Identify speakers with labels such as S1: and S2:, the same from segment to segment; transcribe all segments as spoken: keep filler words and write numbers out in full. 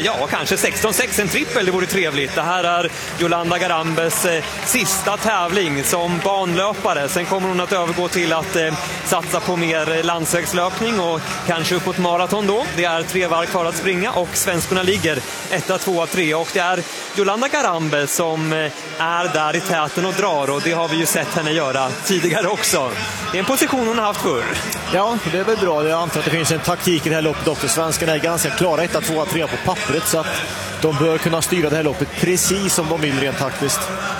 S1: ja, kanske sexton sex, en trippel, det vore trevligt. Det här är Yolanda Garambes eh, sista tävling som banlöpare. Sen kommer hon att övergå till att eh, satsa på mer landsvägslöpning och kanske uppåt maraton då. Det är tre varv kvar att springa och svenskorna ligger ett, två, tre och det är Yolanda Garambe som eh, är där i täten och drar, och det har vi ju sett henne göra tidigare också. Det är en position hon har haft förr.
S2: Ja, det är väl bra. Jag antar att det finns en taktik i det här loppet också. Svenskarna är ganska klara ett, två, tre på pappret, så att de bör kunna styra det här loppet precis som de vill rent taktiskt.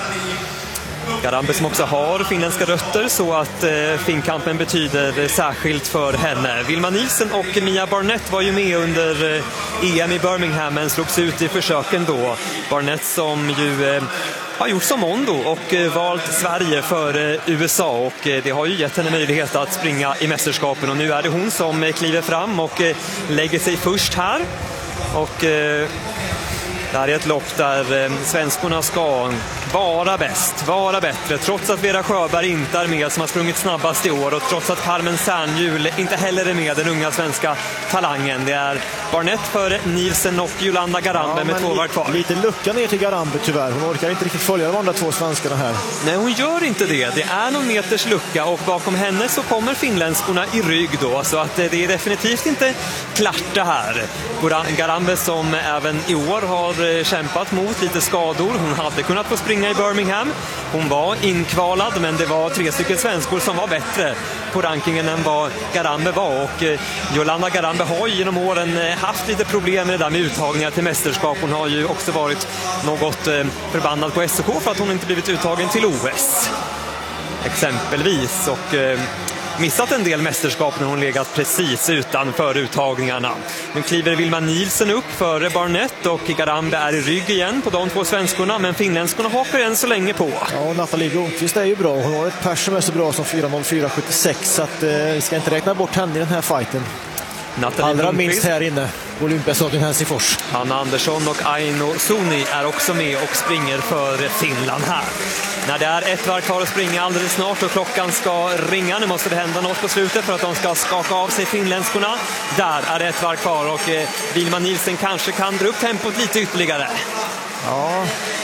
S1: Garambe som också har finländska rötter, så att eh, finkampen betyder särskilt för henne. Vilma Nielsen och Mia Barnett var ju med under eh, E M i Birmingham men slogs ut i försöken då. Barnett som ju eh, har gjort som Mondo och eh, valt Sverige för eh, U S A, och eh, det har ju gett henne möjlighet att springa i mästerskapen, och nu är det hon som eh, kliver fram och eh, lägger sig först här. Och eh, det här är ett lopp där eh, svenskorna ska vara bäst, vara bättre, trots att Vera Sjöberg inte är med som har sprungit snabbast i år, och trots att Carmen Särnhjul inte heller är med, den unga svenska talangen. Det är Barnett för Nielsen och Yolanda Garambe ja, med två varv kvar.
S2: Lite lucka ner till Garambe tyvärr, hon orkar inte riktigt följa de andra två svenskarna här.
S1: Nej, hon gör inte det, det är någon meters lucka, och bakom henne så kommer finländskorna i rygg då, så att det är definitivt inte klart det här. Garambe som även i år har kämpat mot lite skador, hon hade kunnat få springa i Birmingham. Hon var inkvalad, men det var tre stycken svenskor som var bättre på rankingen än vad Garambe var, och eh, Yolanda Garambe har ju genom åren eh, haft lite problem med det där med uttagningar till mästerskap. Hon har ju också varit något eh, förbannad på S O K för att hon inte blivit uttagen till O S exempelvis, och eh, missat en del mästerskap när hon legat precis utanför uttagningarna. Nu kliver Vilma Nielsen upp före Barnett, och Garambe är i rygg igen på de två svenskorna, men finländskorna hakar än så länge på.
S2: Ja, och Nathalie Blomqvist är ju bra. Hon har ett pers som är så bra som fyra noll fyra sjuttiosex, så att, eh, vi ska inte räkna bort henne i den här fighten.
S1: Nathalie
S2: Allra
S1: Blomqvist,
S2: minst här inne på Olympiastaden Helsingfors.
S1: Hanna Andersson och Aino Suni är också med och springer för Finland här. När det är ett varv kvar att springa alldeles snart och klockan ska ringa, nu måste det hända något på slutet för att de ska skaka av sig finländskorna. Där är det ett varv kvar, och eh, Vilma Nielsen kanske kan dra upp tempot lite ytterligare.
S2: Ja,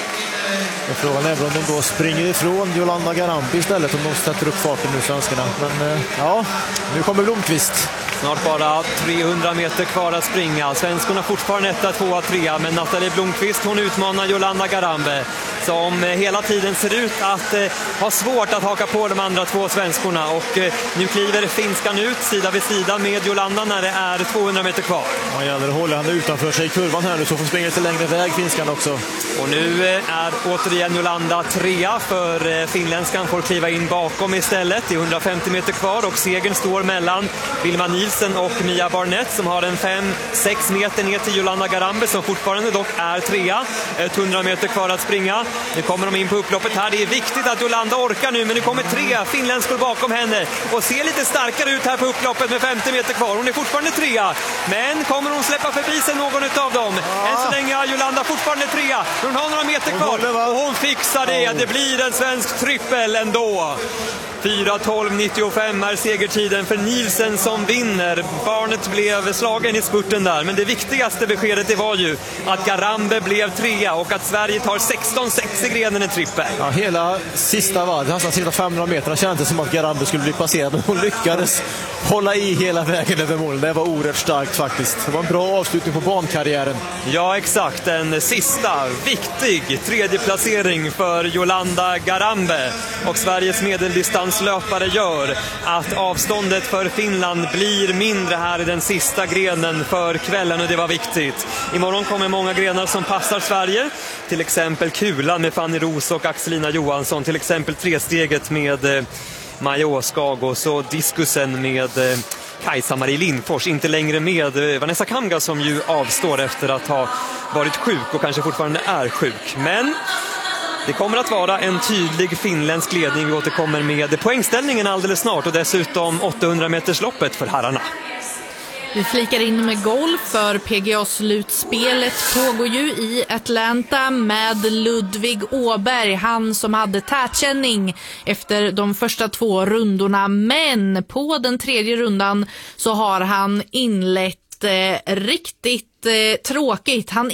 S2: och frågan är om de då springer ifrån Yolanda Garambe istället, om de sätter upp farten nu svenskarna. Men eh, ja, nu kommer Blomqvist.
S1: Snart bara trehundra meter kvar att springa. Svenskorna fortfarande ett, två, tre, men Nathalie Blomqvist, hon utmanar Yolanda Garambe som hela tiden ser ut att eh, ha svårt att haka på de andra två svenskorna, och eh, nu kliver finskan ut sida vid sida med Yolanda när det är tvåhundra meter kvar.
S2: Ja, gäller att hålla henne utanför sig i kurvan här nu, så får springa lite längre väg finskan också.
S1: Och nu eh, är återigen Yolanda trea, för eh, finländskan får kliva in bakom istället. Det är hundrafemtio meter kvar, och segern står mellan Vilma Nielsen och Mia Barnett som har en fem sex meter ner till Yolanda Garambe som fortfarande dock är trea. hundra meter kvar att springa. Nu kommer de in på upploppet här. Det är viktigt att Yolanda orkar nu, men nu kommer tre finländskor bakom henne och ser lite starkare ut här på upploppet med femtio meter kvar. Hon är fortfarande trea, men kommer hon släppa förbi sig någon av dem? Ja. Än så länge är Yolanda fortfarande trea. Hon har några meter kvar och hon fixar det. Det blir en svensk trippel ändå. fyra tolv nittiofem är segertiden för Nielsen som vinner. Barnet blev slagen i spurten där, men det viktigaste beskedet det var ju att Garambe blev trea och att Sverige tar sexton sex i grenen i trippel.
S2: Ja, hela sista varv, nästan sista femhundra meterna kändes som att Garambe skulle bli passerad, men hon lyckades hålla i hela vägen över mål. Det var oerhört starkt faktiskt. Det var en bra avslutning på bankarriären.
S1: Ja, exakt. En sista viktig tredje placering för Yolanda Garambe, och Sveriges medeldistanslöpare gör att avståndet för Finland blir mindre här i den sista grenen för kvällen, och det var viktigt. Imorgon kommer många grenar som passar Sverige, till exempel kulan med Fanny Ros och Axelina Johansson, till exempel tresteget med eh, Maja Åskag, och så diskusen med eh, Kajsa-Marie Lindfors, inte längre med eh, Vanessa Kamga som ju avstår efter att ha varit sjuk och kanske fortfarande är sjuk. Men det kommer att vara en tydlig finländsk ledning. Vi återkommer med poängställningen alldeles snart, och dessutom åttahundra meters loppet för herrarna.
S3: Vi flikar in med golf, för P G A-slutspelet pågår ju i Atlanta med Ludvig Åberg, han som hade tätkänning efter de första två rundorna, men på den tredje rundan så har han inlett eh, riktigt eh, tråkigt. Han